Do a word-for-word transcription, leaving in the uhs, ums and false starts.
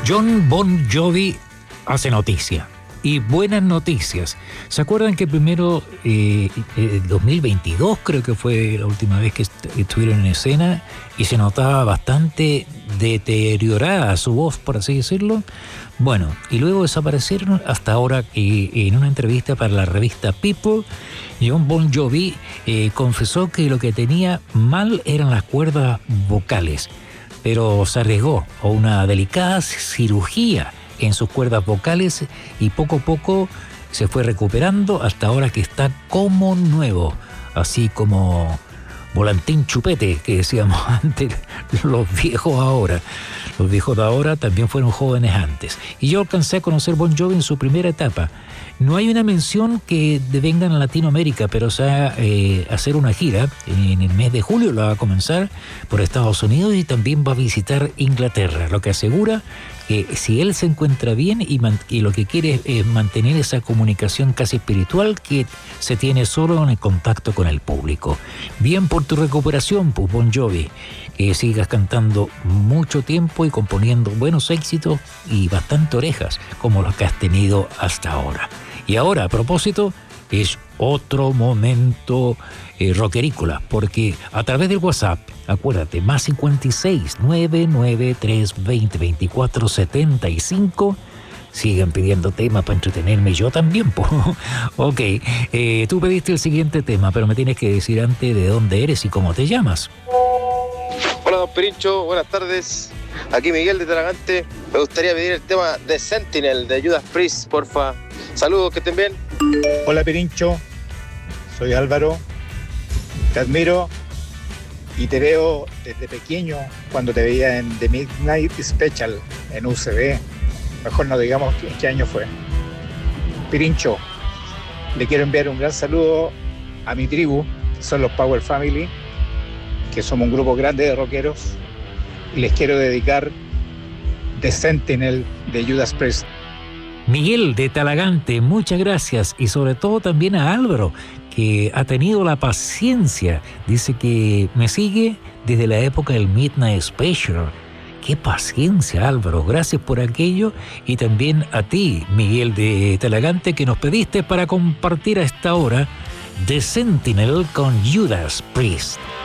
Jon Bon Jovi hace noticia. Y buenas noticias. ¿Se acuerdan que primero, eh, eh, dos mil veintidós creo que fue la última vez que est- estuvieron en escena y se notaba bastante deteriorada su voz, por así decirlo? Bueno, y luego desaparecieron hasta ahora que en una entrevista para la revista People, Jon Bon Jovi eh, confesó que lo que tenía mal eran las cuerdas vocales, pero se arriesgó a una delicada cirugía en sus cuerdas vocales y poco a poco se fue recuperando hasta ahora que está como nuevo, así como volantín chupete que decíamos antes, los viejos ahora. Los viejos de ahora también fueron jóvenes antes. Y yo alcancé a conocer Bon Jovi en su primera etapa. No hay una mención que venga en Latinoamérica, pero se va a eh, hacer una gira en el mes de julio, la va a comenzar por Estados Unidos y también va a visitar Inglaterra, lo que asegura que si él se encuentra bien y, man- y lo que quiere es mantener esa comunicación casi espiritual que se tiene solo en el contacto con el público. Bien por tu recuperación, pues, Bon Jovi, que sigas cantando mucho tiempo y componiendo buenos éxitos y bastante orejas como los que has tenido hasta ahora. Y ahora, a propósito, es otro momento eh, rockerícola, porque a través del WhatsApp, acuérdate, más cincuenta y seis, nueve nueve tres, veinte, veinticuatro, setenta y cinco, sigan pidiendo temas para entretenerme yo también, po. Ok, eh, tú pediste el siguiente tema, pero me tienes que decir antes de dónde eres y cómo te llamas. Hola, don Pirincho, buenas tardes. Aquí Miguel de Talagante. Me gustaría pedir el tema de Sentinel de Judas Priest, porfa. Saludos, que estén bien. Hola Pirincho, soy Álvaro, te admiro y te veo desde pequeño cuando te veía en The Midnight Special en U C B. Mejor no digamos en qué año fue. Pirincho, le quiero enviar un gran saludo a mi tribu, que son los Power Family, que somos un grupo grande de rockeros, y les quiero dedicar The Sentinel de Judas Priest. Miguel de Talagante, muchas gracias y sobre todo también a Álvaro, que ha tenido la paciencia. Dice que me sigue desde la época del Midnight Special. ¡Qué paciencia, Álvaro! Gracias por aquello y también a ti, Miguel de Talagante, que nos pediste para compartir a esta hora The Sentinel con Judas Priest.